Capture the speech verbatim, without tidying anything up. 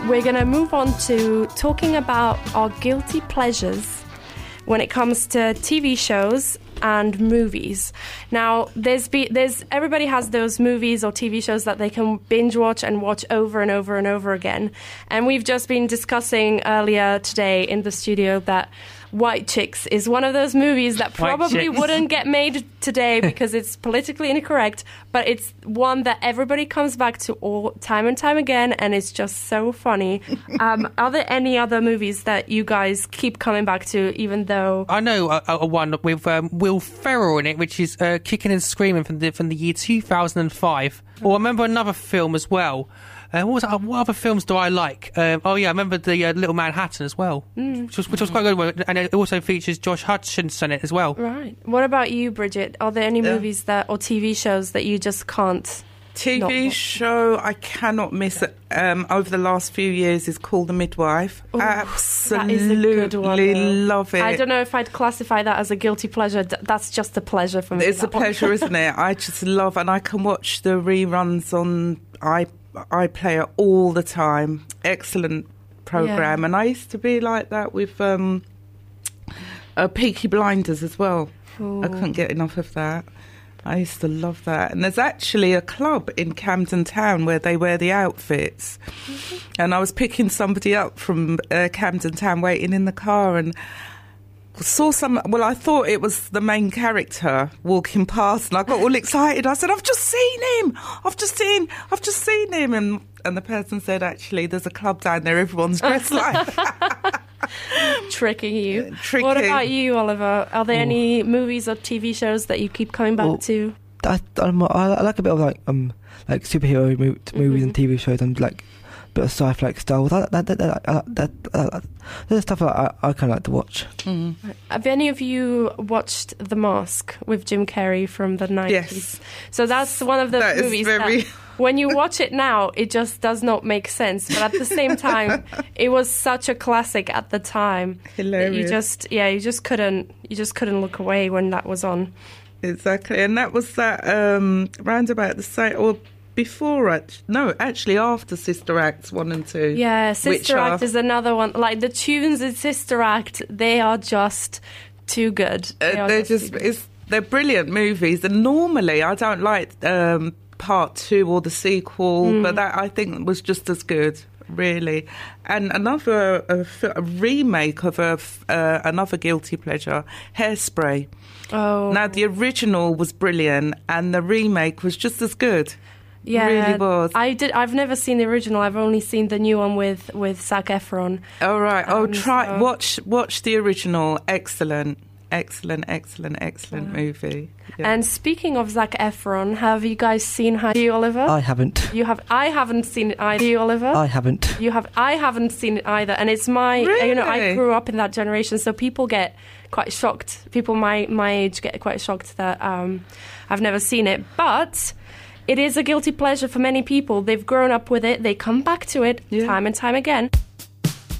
we're going to move on to talking about our guilty pleasures when it comes to T V shows and movies. Now, there's be, there's everybody has those movies or T V shows that they can binge watch and watch over and over and over again. And we've just been discussing earlier today in the studio that White Chicks is one of those movies that probably wouldn't get made today because it's politically incorrect, but it's one that everybody comes back to all time and time again, and it's just so funny. Um, are there any other movies that you guys keep coming back to, even though... I know a, a one with um, Will Ferrell in it, which is uh, Kicking and Screaming from the, from the year two thousand five. Or I remember another film as well. Uh, what, was, uh, what other films do I like? Um, oh, yeah, I remember the uh, Little Manhattan as well, mm. which, was, which was quite good. And it also features Josh Hutcherson in it as well. Right. What about you, Bridget? Are there any yeah. movies that or T V shows that you just can't... T V show I cannot miss um, over the last few years is called The Midwife. Ooh, Absolutely love it. I don't know if I'd classify that as a guilty pleasure. That's just a pleasure for me. It's a pleasure, isn't it? I just love, and I can watch the reruns on i iPlayer all the time. Excellent programme. Yeah. And I used to be like that with um, uh, Peaky Blinders as well. Ooh. I couldn't get enough of that. I used to love that. And there's actually a club in Camden Town where they wear the outfits. Mm-hmm. And I was picking somebody up from uh, Camden Town waiting in the car and saw some... Well, I thought it was the main character walking past and I got all excited. I said, I've just seen him! I've just seen... I've just seen him! And, and the person said, actually, there's a club down there. Everyone's dressed like that. Tricking you. Uh, tricking. What about you, Oliver? Are there Ooh. any movies or T V shows that you keep coming back well, to? I, I'm, I like a bit of like um like superhero movies mm-hmm. and T V shows and like a bit of sci-fi like Star Wars. That, that, that, that, that, that, that, there's stuff that I, I kind of like to watch. Mm. Have any of you watched The Mask with Jim Carrey from the nineties? Yes. So that's one of those that movies very... that when you watch it now, it just does not make sense. But at the same time, it was such a classic at the time. Hilarious. That you just, yeah, you just couldn't, you just couldn't look away when that was on. Exactly, and that was that um, round about the same, or before it, no, actually after Sister Acts one and two. Yeah, Sister Act are, is another one. Like the tunes in Sister Act, they are just too good. They uh, they're just, just it's, they're brilliant movies, and normally I don't like um, part two or the sequel, mm. but that I think was just as good. Really. And another a, a remake of a, uh, another guilty pleasure, Hairspray. Oh. Now, the original was brilliant and the remake was just as good. Yeah, it really was. I did, I've never seen the original. I've only seen the new one with, with Zac Efron. Oh, right. Oh, um, try so. watch watch the original. Excellent. Excellent, excellent, excellent yeah. movie. Yeah. And speaking of Zac Efron, have you guys seen High You, Oliver? I haven't. You have. I haven't seen it either. You, Oliver? I haven't. You have. I haven't seen it either. And it's my. Really? You know, I grew up in that generation, so people get quite shocked. People my my age get quite shocked that um, I've never seen it, but. It is a guilty pleasure for many people. They've grown up with it. They come back to it yeah. time and time again.